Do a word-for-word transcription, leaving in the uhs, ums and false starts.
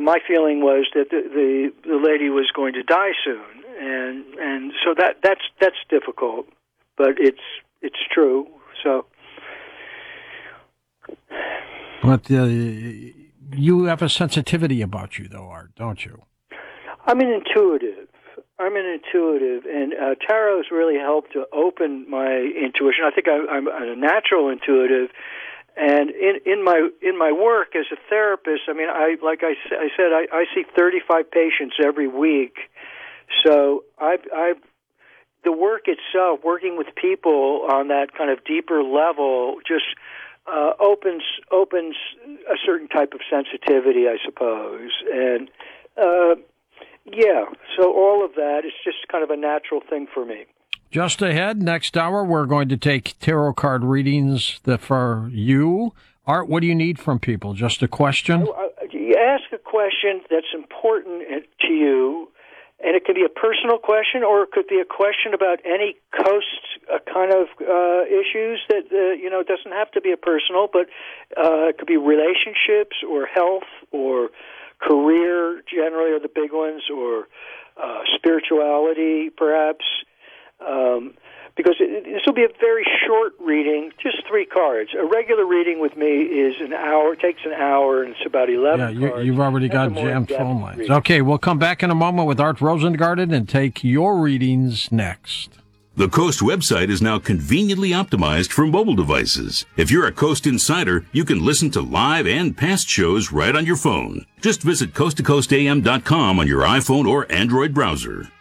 my feeling was that the, the the lady was going to die soon, and and so that that's that's difficult, but it's it's true. So, but uh, you have a sensitivity about you, though, Art, don't you? I'm an intuitive. I'm an intuitive, and uh, tarot's really helped to open my intuition. I think I, I'm a natural intuitive. And in, in my in my work as a therapist, I mean, I like I, I said, I, I see thirty-five patients every week. So I've, I've the work itself, working with people on that kind of deeper level, just uh, opens opens a certain type of sensitivity, I suppose. And uh, yeah, so all of that is just kind of a natural thing for me. Just ahead, next hour, we're going to take tarot card readings that for you. Art, what do you need from people? Just a question? You ask a question that's important to you, and it can be a personal question, or it could be a question about any coast uh, kind of uh, issues that, uh, you know, it doesn't have to be a personal, but uh, it could be relationships or health or career generally are the big ones, or uh, spirituality perhaps. Um, because it, this will be a very short reading, just three cards. A regular reading with me is an hour, takes an hour, and it's about eleven yeah, you, cards. You've already got jammed phone lines. Reading. Okay, we'll come back in a moment with Art Rosengarten and take your readings next. The Coast website is now conveniently optimized for mobile devices. If you're a Coast insider, you can listen to live and past shows right on your phone. Just visit coast to coast a m dot com on your iPhone or Android browser.